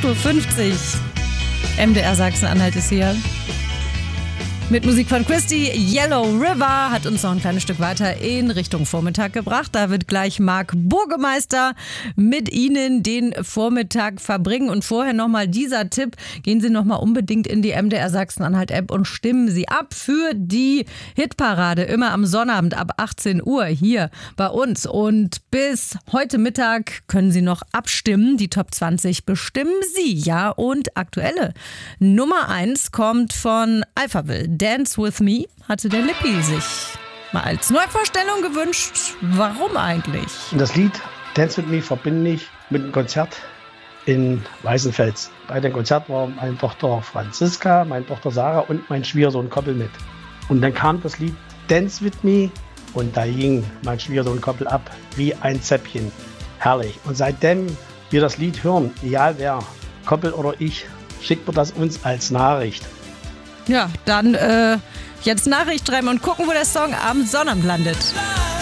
8:50 Uhr. MDR Sachsen-Anhalt ist hier. Mit Musik von Christy. Yellow River hat uns noch ein kleines Stück weiter in Richtung Vormittag gebracht. Da wird gleich Marc Burgemeister mit Ihnen den Vormittag verbringen. Und vorher nochmal dieser Tipp. Gehen Sie nochmal unbedingt in die MDR Sachsen-Anhalt-App und stimmen Sie ab für die Hitparade. Immer am Sonnabend ab 18 Uhr hier bei uns. Und bis heute Mittag können Sie noch abstimmen. Die Top 20 bestimmen Sie, ja. Und aktuelle Nummer 1 kommt von Alphaville. Dance With Me hatte der Lippi sich mal als Neuvorstellung gewünscht. Warum eigentlich? Das Lied Dance With Me verbinde ich mit einem Konzert in Weißenfels. Bei dem Konzert war meine Tochter Franziska, meine Tochter Sarah und mein Schwiegersohn Koppel mit. Und dann kam das Lied Dance With Me und da ging mein Schwiegersohn Koppel ab wie ein Zäpfchen. Herrlich. Und seitdem wir das Lied hören, egal wer, Koppel oder ich, schickt man das uns als Nachricht. Ja, dann jetzt Nachricht schreiben und gucken, wo der Song am Sonnabend landet.